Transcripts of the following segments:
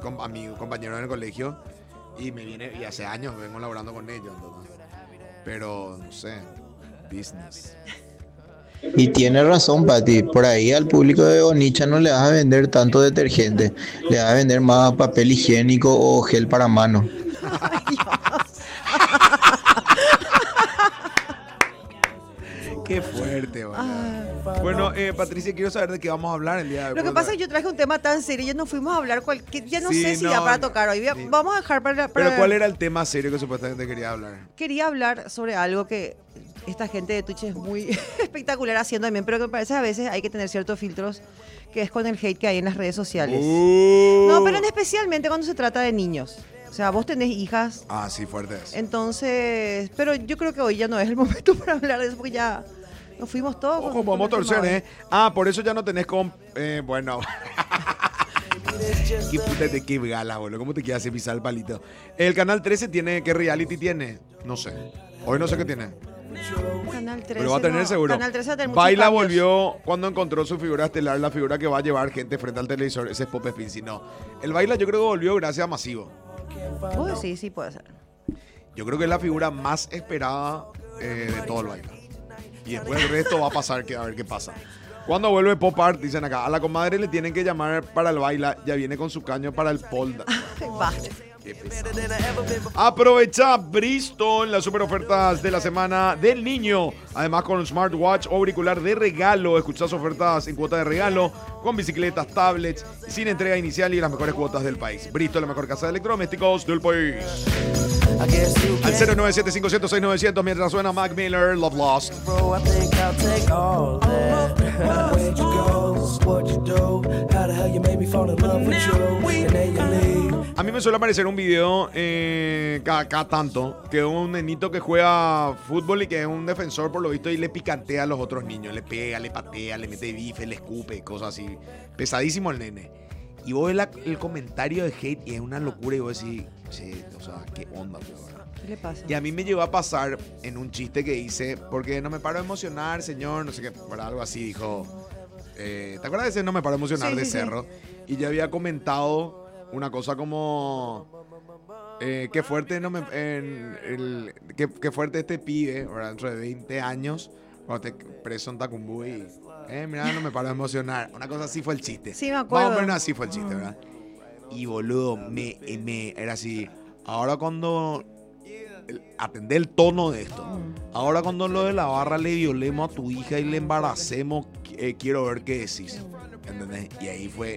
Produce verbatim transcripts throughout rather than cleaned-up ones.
com- amigos, compañeros en el colegio y me viene, y hace años vengo laburando con ellos, entonces. Pero, no sé, business. Y tiene razón, Pati. Por ahí al público de Bonicha no le vas a vender tanto detergente. Le vas a vender más papel higiénico o gel para mano. Ay, Dios. Qué fuerte, boludo. Ah. Bueno, eh, Patricia, quiero saber de qué vamos a hablar el día de hoy. Lo que porque- pasa es que yo traje un tema tan serio, ya nos fuimos a hablar, cual, que ya no Sí, sé si no, da para no, tocar hoy. Voy a- sí. Vamos a dejar para, para- Pero ¿cuál era el tema serio que supuestamente quería hablar? Quería hablar sobre algo que esta gente de Twitch es muy espectacular haciendo también, pero que me parece a veces hay que tener ciertos filtros, que es con el hate que hay en las redes sociales. Uh. No, pero en especialmente cuando se trata de niños. O sea, vos tenés hijas, Ah, sí, fuerte es. entonces... Pero yo creo que hoy ya no es el momento para hablar de eso, porque ya nos fuimos todos. con- Ojo, con podemos el tema torcer, hoy. ¿eh? Ah, por eso ya no tenés con... Eh, bueno. Qué puta de qué gala, boludo. ¿Cómo te queda hacer pisar el palito? El Canal trece tiene... ¿Qué reality tiene? No sé. Hoy no sé qué tiene. Canal trece. Pero va a tener no, seguro. Canal trece va a tener muchos Baila cambios. volvió cuando encontró su figura estelar, la figura que va a llevar gente frente al televisor. Ese es Pop Spincy, no. El Baila yo creo que volvió gracias a Masivo. Vos sí, sí puede ser. Yo creo que es la figura más esperada eh, de todo el Baila. Y después el resto va a pasar, que a ver qué pasa. Cuando vuelve Pop Art, dicen acá, a la comadre le tienen que llamar para el Baila, ya viene con su caño para el polda. Basta. Qué pesado. Aprovecha Bristol, las super ofertas de la semana del niño. Además con un smartwatch o auricular de regalo. Escuchás ofertas en cuota de regalo con bicicletas, tablets, sin entrega inicial y las mejores cuotas del país. Bristol, la mejor casa de electrodomésticos del país. Al cero nueve siete cinco cero cero seis nueve cero cero mientras suena Mac Miller, Love Lost. Bro, I think I'll take all that. Where'd you go? What you do? How the hell you made me fall in love with you? And then you leave. A mí me suele aparecer un video eh, cada, cada tanto que es un nenito que juega fútbol y que es un defensor por lo visto y le picantea a los otros niños, le pega, le patea, le mete bife, le escupe, cosas así. Pesadísimo el nene. Y vos ves la- el comentario de hate y es una locura y vos decís, sí, o sea, qué onda, pues, ¿verdad? ¿Qué le pasa? Y a mí me llegó a pasar en un chiste que hice, porque no me paro de emocionar, señor, no sé qué, ¿verdad? Algo así dijo. eh, ¿Te acuerdas de ese no me paro de emocionar Sí, de sí, sí. Cerro? Y yo había comentado una cosa como... eh, qué fuerte no me... en el- qué, qué fuerte este pibe, ¿verdad? Dentro de veinte años, cuando esté preso en Tacumbú y... Eh, mira, no me paro de emocionar. Una cosa así fue el chiste. Sí, me acuerdo. Más o menos así fue el chiste, ¿verdad? Y boludo, me, me era así. Ahora cuando el- atendé el tono de esto. Ahora cuando lo de la barra le violemos a tu hija y le embaracemos, eh, quiero ver qué decís. ¿Entendés? Y ahí fue,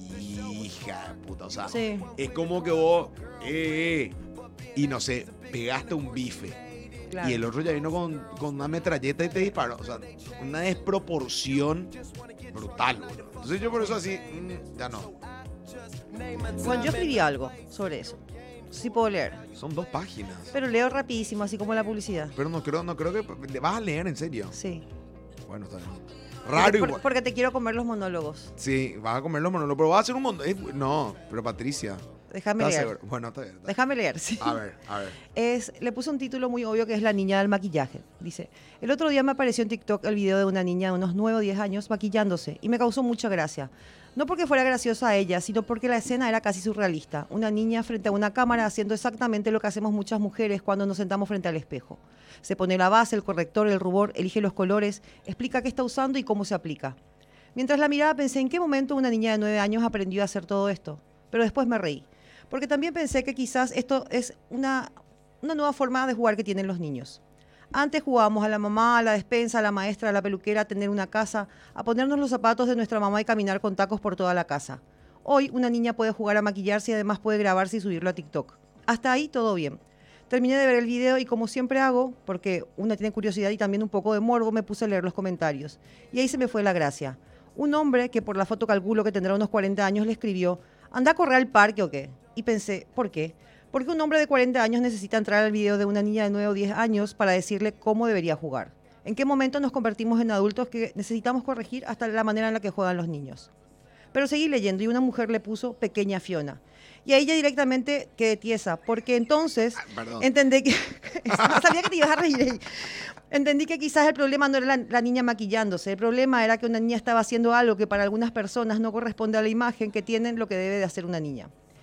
hija de puta. O sea, Sí. es como que vos, eh, eh, y no sé, pegaste un bife. Claro. Y el otro ya vino con, con una metralleta y te disparó. O sea, una desproporción brutal, boludo. Entonces yo por eso así, mm, ya no. Bueno, yo escribí algo sobre eso. Sí puedo leer. Son dos páginas. Pero leo rapidísimo, así como la publicidad. Pero no creo, no creo que... ¿Le vas a leer en serio? Sí. Bueno, está bien. Porque, Raro por- igual. porque te quiero comer los monólogos. Sí, vas a comer los monólogos, pero vas a hacer un montón... eh, no, pero Patricia... Déjame ¿estás leer. segura? Bueno, está bien. está bien. Déjame leer, sí. A ver, a ver. Es, le puse un título muy obvio que es La niña del maquillaje. Dice, el otro día me apareció en TikTok el video de una niña de unos nueve o diez años maquillándose y me causó mucha gracia. No porque fuera graciosa a ella, sino porque la escena era casi surrealista. Una niña frente a una cámara haciendo exactamente lo que hacemos muchas mujeres cuando nos sentamos frente al espejo. Se pone la base, el corrector, el rubor, elige los colores, explica qué está usando y cómo se aplica. Mientras la miraba pensé en qué momento una niña de nueve años aprendió a hacer todo esto. Pero después me reí. Porque también pensé que quizás esto es una, una nueva forma de jugar que tienen los niños. Antes jugábamos a la mamá, a la despensa, a la maestra, a la peluquera, a tener una casa, a ponernos los zapatos de nuestra mamá y caminar con tacos por toda la casa. Hoy una niña puede jugar a maquillarse y además puede grabarse y subirlo a TikTok. Hasta ahí todo bien. Terminé de ver el video y como siempre hago, porque una tiene curiosidad y también un poco de morbo, me puse a leer los comentarios. Y ahí se me fue la gracia. Un hombre que por la foto calculo que tendrá unos cuarenta años le escribió, ¿anda a correr al parque o qué? Y pensé, ¿por qué? Porque un hombre de cuarenta años necesita entrar al video de una niña de nueve o diez años para decirle cómo debería jugar. ¿En qué momento nos convertimos en adultos que necesitamos corregir hasta la manera en la que juegan los niños? Pero seguí leyendo y una mujer le puso pequeña Fiona. Y a ella directamente quedé tiesa, porque entonces Ah, perdón. entendí que... Sabía que te ibas a reír ahí. Entendí que quizás el problema no era la, la niña maquillándose, el problema era que una niña estaba haciendo algo que para algunas personas no corresponde a la imagen que tienen lo que debe de hacer una niña.